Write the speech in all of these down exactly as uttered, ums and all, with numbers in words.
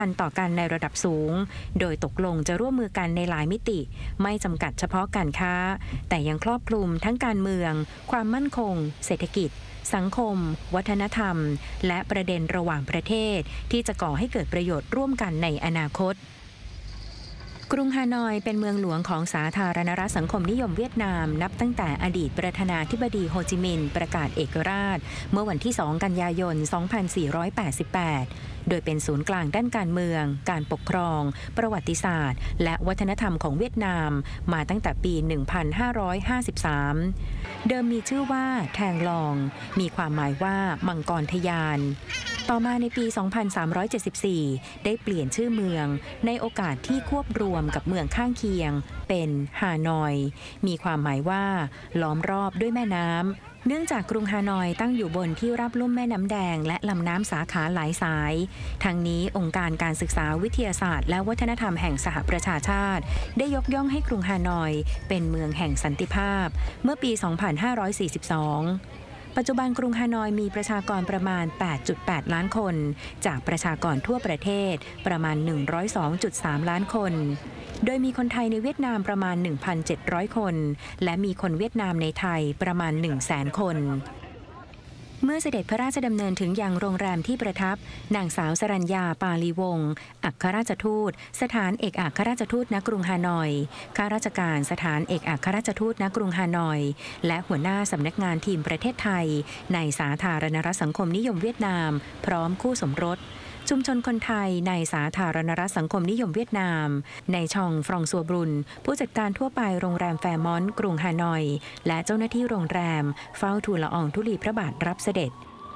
กันต่อกันในระดับสูงโดยตกลงจะร่วมมือกันในหลายมิติไม่จำกัดเฉพาะการค้าแต่ยังครอบคลุมทั้งการเมืองความมั่นคงเศรษฐกิจสังคมวัฒนธรรมและประเด็นระหว่างประเทศที่จะก่อให้เกิดประโยชน์ร่วมกันในอนาคตกรุงฮานอยเป็นเมืองหลวงของสาธารณรัฐสังคมนิยมเวียดนามนับตั้งแต่อดีตประธานาธิบดีโฮจิมินห์ประกาศเอกราชเมื่อวันที่สองกันยายนสองพันสี่ร้อยแปดสิบแปดโดยเป็นศูนย์กลางด้านการเมืองการปกครองประวัติศาสตร์และวัฒนธรรมของเวียดนามมาตั้งแต่ปี หนึ่งพันห้าร้อยห้าสิบสาม เดิมมีชื่อว่าแทงลองมีความหมายว่ามังกรทยานต่อมาในปี สองพันสามร้อยเจ็ดสิบสี่ ได้เปลี่ยนชื่อเมืองในโอกาสที่ควบรวมกับเมืองข้างเคียงเป็นฮานอยมีความหมายว่าล้อมรอบด้วยแม่น้ำเนื่องจากกรุงฮานอยตั้งอยู่บนที่รับลุ่มแม่น้ำแดงและลำน้ำสาขาหลายสายทั้งนี้องค์การการศึกษาวิทยาศาสตร์และวัฒนธรรมแห่งสหประชาชาติได้ยกย่องให้กรุงฮานอยเป็นเมืองแห่งสันติภาพเมื่อปี สองพันห้าร้อยสี่สิบสองปัจจุบันกรุงฮานอยมีประชากรประมาณ แปดจุดแปด ล้านคนจากประชากรทั่วประเทศประมาณ หนึ่งร้อยสองจุดสาม ล้านคนโดยมีคนไทยในเวียดนามประมาณ หนึ่งพันเจ็ดร้อย คนและมีคนเวียดนามในไทยประมาณ หนึ่งแสน คนเมื่อเสด็จพระราชดำเนินถึงยังโรงแรมที่ประทับนางสาวสรัญญาปาลีวงศ์อัครราชทูตสถานเอกอัครราชทูตณกรุงฮานอยข้าราชการสถานเอกอัครราชทูตณกรุงฮานอยและหัวหน้าสำนักงานทีมประเทศไทยในสาธารณรัฐสังคมนิยมเวียดนามพร้อมคู่สมรสชุมชนคนไทยในสาธารณรัฐสังคมนิยมเวียดนามในช่องฟรองซัวบรุนผู้จัดการทั่วไปโรงแรมแฟร์มอนต์กรุงฮานอยและเจ้าหน้าที่โรงแรมเฝ้าทูลละอองธุลีพระบาทรับเสด็จ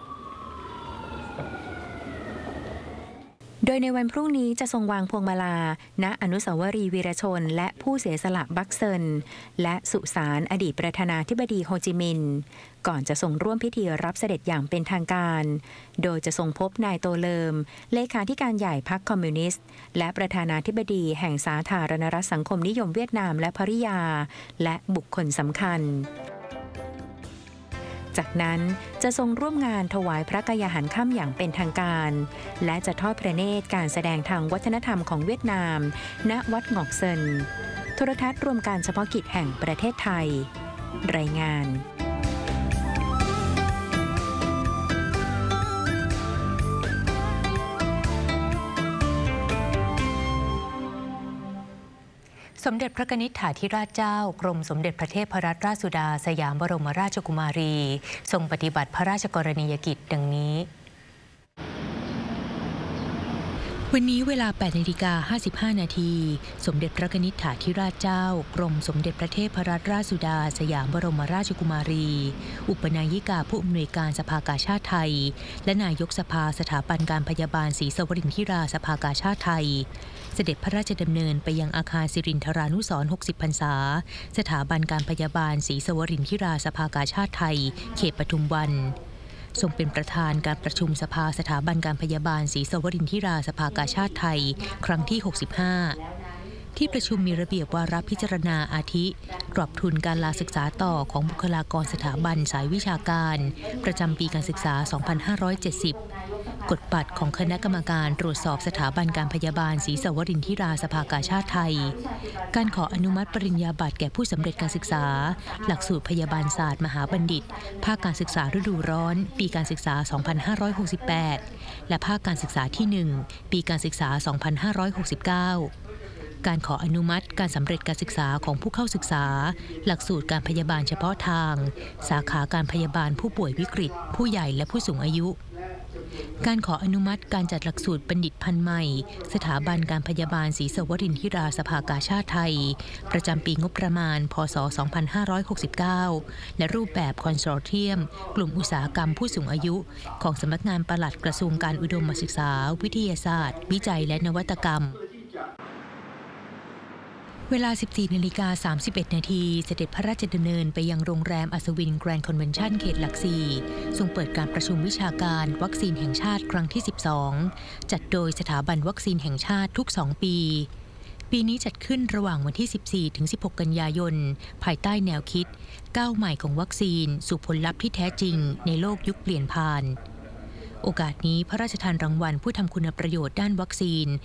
โดยในวันพรุ่งนี้จะทรงวางพวงมาลาณอนุสาวรีย์วีรชนและผู้เสียสละบักเซินและสุสานอดีตประธานาธิบดีโฮจิมินห์ก่อนจะทรงร่วมพิธีรับเสด็จอย่างเป็นทางการโดยจะทรงพบนายโตเลิมเลขาธิการใหญ่พรรคคอมมิวนิสต์และประธานาธิบดีแห่งสาธารณรัฐสังคมนิยมเวียดนามและภริยาและบุคคลสำคัญจากนั้นจะทรงร่วมงานถวายพระกายหันค่ำอย่างเป็นทางการและจะทอดพระเนตรการแสดงทางวัฒนธรรมของเวียดนามณวัดงอกเซินโทรทัศน์รวมการเฉพาะกิจแห่งประเทศไทยรายงานสมเด็จพระนิธิถาธิราชเจ้ากรมสมเด็จพระเทพรัตนราชสุดาสยามบรมราชกุมารีทรงปฏิบัติพระราชกรณียกิจดังนี้วันนี้เวลา แปดนาฬิกาห้าสิบห้า นาทีสมเด็จพระนิธิถาธิราชเจ้ากรมสมเด็จพระเทพรัตนราชสุดาสยามบรมราชกุมารีอุปนายิกาผู้อำนวยการสภากาชาติไทยและนายกสภาสถาบันการพยาบาลศรีสวรินทราสภากาชาติไทยเสด็จพระราชดำเนินไปยังอาคารสิรินทรานุสรณ์หกสิบพรรษาสถาบันการพยาบาลศรีสวรินทราสภากาชาติไทยเขตปทุมวันทรงเป็นประธานการประชุมสภาสถาบันการพยาบาลศรีสวรินทราสภากาชาติไทยครั้งที่หกสิบห้าที่ประชุมมีระเบียบวาระพิจารณาอาทิกรอบทุนการลาศึกษาต่อของบุคลากรสถาบันสายวิชาการประจำปีการศึกษา สองพันห้าร้อยเจ็ดสิบ กฎบัตรของคณะกรรมการตรวจสอบสถาบันการพยาบาลศรีสวรินทราสภากาชาติไทยการขออนุมัติปริญญาบัตรแก่ผู้สำเร็จการศึกษาหลักสูตรพยาบาลศาสตร์มหาบัณฑิตภาคการศึกษาฤดูร้อนปีการศึกษา สองพันห้าร้อยหกสิบแปด และภาคการศึกษาที่ หนึ่ง ปีการศึกษา สองพันห้าร้อยหกสิบเก้าการขออนุมัติการสำเร็จการศึกษาของผู้เข้าศึกษาหลักสูตรการพยาบาลเฉพาะทางสาขาการพยาบาลผู้ป่วยวิกฤตผู้ใหญ่และผู้สูงอายุการขออนุมัติการจัดหลักสูตรบัณฑิตพันธุ์ใหม่สถาบันการพยาบาลศรีสวรินทราสภากาชาติไทยประจำปีงบประมาณพ.ศ. สองพันห้าร้อยหกสิบเก้าและรูปแบบคอนโซร์เทียมกลุ่มอุตสาหกรรมผู้สูงอายุของสำนักงานปลัดกระทรวงการอุดมศึกษาวิทยาศาสตร์วิจัยและนวัตกรรมเวลา สิบสี่นาฬิกาสามสิบเอ็ด นาทีเสด็จพระราชดำเนินไปยังโรงแรมอัศวินแกรนด์คอนเวนชั่นเขตหลักสี่ทรงเปิดการประชุมวิชาการวัคซีนแห่งชาติครั้งที่สิบสองจัดโดยสถาบันวัคซีนแห่งชาติทุกสองปีปีนี้จัดขึ้นระหว่างวันที่สิบสี่ถึงสิบหกกันยายนภายใต้แนวคิดก้าวใหม่ของวัคซีนสู่ผลลัพธ์ที่แท้จริงในโลกยุคเปลี่ยนผ่านโอกาสนี้พระราชทานรางวัลผู้ทำคุณประโยชน์ด้านวัคซีน